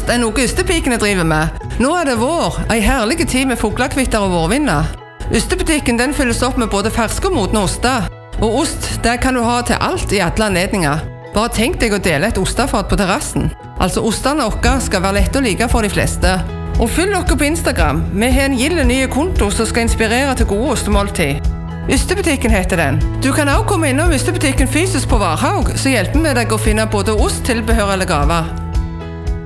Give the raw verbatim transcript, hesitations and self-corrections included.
Ost er noe ystepikene driver med. Nå er det vår, en herlig tid med fuglekvitter og vårvinder. Ystebutikken den fylles opp med både ferske og modne oster. Og ost, det kan du ha til alt i alle anledninger. Bare tenk deg å dele et ostefat på terrassen. Altså, ostene våre skal være lette å like for de fleste. Og følg dere på Instagram. Vi har en gilde nye konto som skal inspirere til gode ostemåltid. Ystebutikken heter den. Du kan også komme innom Ystebutikken fysisk på Varhaug, så hjelper vi deg å finne både ost, tilbehør eller gaver.